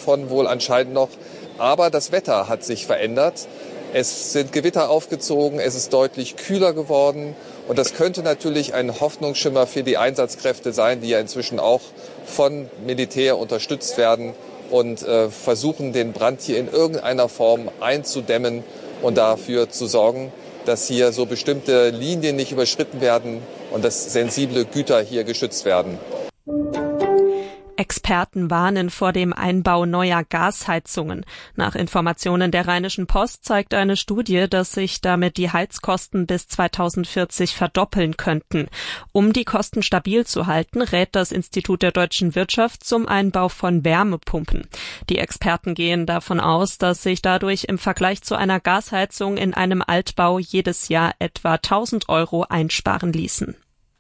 davon wohl anscheinend noch. Aber das Wetter hat sich verändert. Es sind Gewitter aufgezogen, es ist deutlich kühler geworden. Und das könnte natürlich ein Hoffnungsschimmer für die Einsatzkräfte sein, die ja inzwischen auch von Militär unterstützt werden und versuchen, den Brand hier in irgendeiner Form einzudämmen und dafür zu sorgen, dass hier so bestimmte Linien nicht überschritten werden und dass sensible Güter hier geschützt werden. Experten warnen vor dem Einbau neuer Gasheizungen. Nach Informationen der Rheinischen Post zeigt eine Studie, dass sich damit die Heizkosten bis 2040 verdoppeln könnten. Um die Kosten stabil zu halten, rät das Institut der deutschen Wirtschaft zum Einbau von Wärmepumpen. Die Experten gehen davon aus, dass sich dadurch im Vergleich zu einer Gasheizung in einem Altbau jedes Jahr etwa 1.000 € einsparen ließen.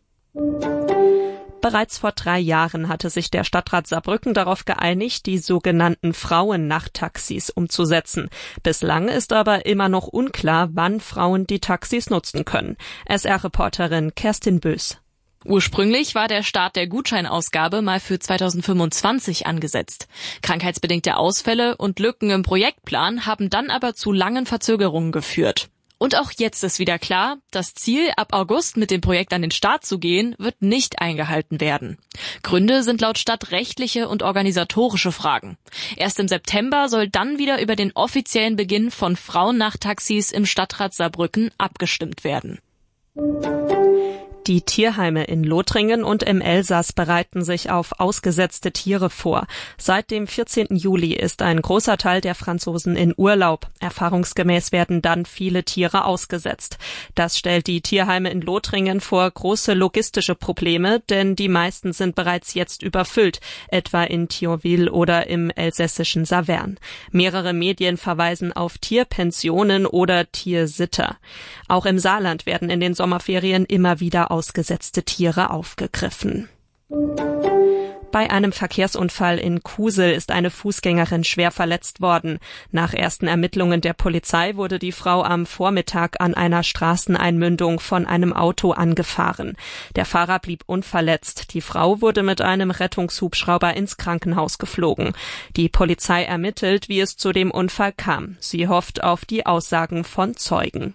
Bereits vor 3 Jahren hatte sich der Stadtrat Saarbrücken darauf geeinigt, die sogenannten Frauen-Nachttaxis umzusetzen. Bislang ist aber immer noch unklar, wann Frauen die Taxis nutzen können. SR-Reporterin Kerstin Bös. Ursprünglich war der Start der Gutscheinausgabe mal für 2025 angesetzt. Krankheitsbedingte Ausfälle und Lücken im Projektplan haben dann aber zu langen Verzögerungen geführt. Und auch jetzt ist wieder klar, das Ziel, ab August mit dem Projekt an den Start zu gehen, wird nicht eingehalten werden. Gründe sind laut Stadt rechtliche und organisatorische Fragen. Erst im September soll dann wieder über den offiziellen Beginn von Frauennachttaxis im Stadtrat Saarbrücken abgestimmt werden. Die Tierheime in Lothringen und im Elsass bereiten sich auf ausgesetzte Tiere vor. Seit dem 14. Juli ist ein großer Teil der Franzosen in Urlaub. Erfahrungsgemäß werden dann viele Tiere ausgesetzt. Das stellt die Tierheime in Lothringen vor große logistische Probleme, denn die meisten sind bereits jetzt überfüllt, etwa in Thionville oder im elsässischen Saverne. Mehrere Medien verweisen auf Tierpensionen oder Tiersitter. Auch im Saarland werden in den Sommerferien immer wieder ausgesetzte Tiere aufgegriffen. Bei einem Verkehrsunfall in Kusel ist eine Fußgängerin schwer verletzt worden. Nach ersten Ermittlungen der Polizei wurde die Frau am Vormittag an einer Straßeneinmündung von einem Auto angefahren. Der Fahrer blieb unverletzt. Die Frau wurde mit einem Rettungshubschrauber ins Krankenhaus geflogen. Die Polizei ermittelt, wie es zu dem Unfall kam. Sie hofft auf die Aussagen von Zeugen.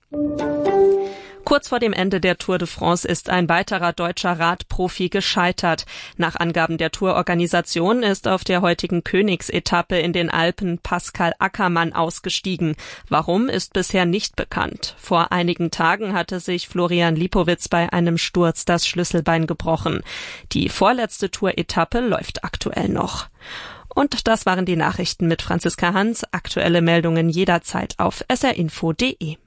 Kurz vor dem Ende der Tour de France ist ein weiterer deutscher Radprofi gescheitert. Nach Angaben der Tourorganisation ist auf der heutigen Königsetappe in den Alpen Pascal Ackermann ausgestiegen. Warum, ist bisher nicht bekannt. Vor einigen Tagen hatte sich Florian Lipowitz bei einem Sturz das Schlüsselbein gebrochen. Die vorletzte Tour-Etappe läuft aktuell noch. Und das waren die Nachrichten mit Franziska Hans. Aktuelle Meldungen jederzeit auf srinfo.de.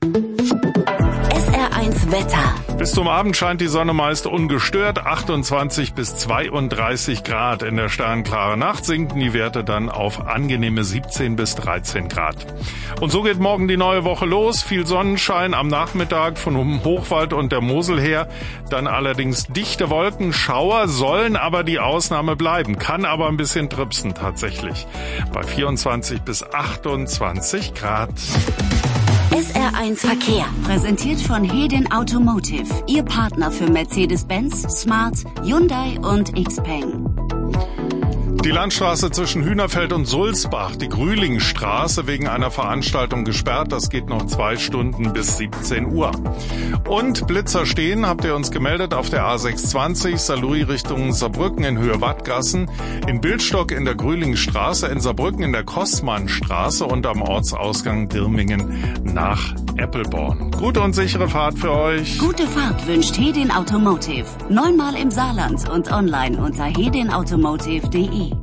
SR1 Wetter. Bis zum Abend scheint die Sonne meist ungestört. 28 bis 32 Grad. In der sternklaren Nacht sinken die Werte dann auf angenehme 17 bis 13 Grad. Und so geht morgen die neue Woche los. Viel Sonnenschein am Nachmittag von Hochwald und der Mosel her. Dann allerdings dichte Wolken. Schauer sollen aber die Ausnahme bleiben. Kann aber ein bisschen tripsen tatsächlich. Bei 24 bis 28 Grad. SR1 Verkehr, präsentiert von Hedin Automotive, Ihr Partner für Mercedes-Benz, Smart, Hyundai und Xpeng. Die Landstraße zwischen Hühnerfeld und Sulzbach, die Grühlingstraße, wegen einer Veranstaltung gesperrt. Das geht noch 2 Stunden bis 17 Uhr. Und Blitzer stehen, habt ihr uns gemeldet, auf der A620, Saarlouis Richtung Saarbrücken in Höhe Wattgassen, in Bildstock in der Grühlingstraße, in Saarbrücken in der Kossmannstraße und am Ortsausgang Dirmingen nach Eppelborn. Gute und sichere Fahrt für euch. Gute Fahrt wünscht Hedin Automotive. 9-mal im Saarland und online unter hedinautomotive.de.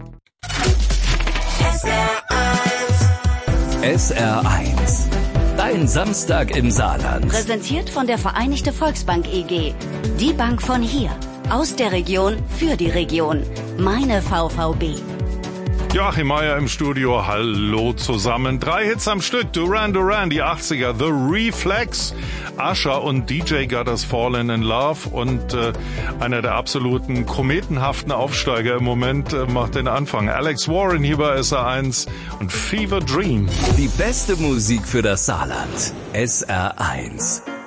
SR1. Dein Samstag im Saarland. Präsentiert von der Vereinigte Volksbank EG. Die Bank von hier. Aus der Region für die Region. Meine VVB. Joachim Meier im Studio, hallo zusammen. 3 Hits am Stück, Duran Duran, die 80er, The Reflex, Usher und DJ Got Us Fallen in Love und einer der absoluten kometenhaften Aufsteiger im Moment macht den Anfang. Alex Warren hier bei SR1 und Fever Dream. Die beste Musik für das Saarland. SR1.